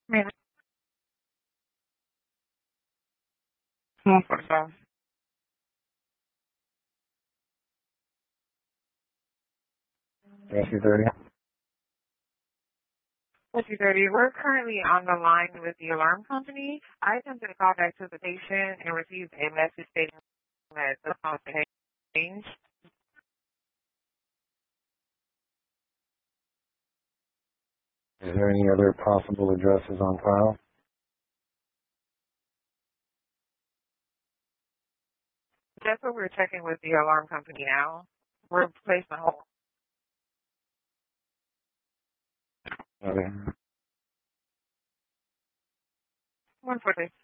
Ma'am, one for the 230. 5030. We're currently on the line with the alarm company. I attempted to call back to the patient and received a message stating that the phone had changed. Is there any other possible addresses on file? That's what we're checking with the alarm company now. We're placing a hold. Okay. 146.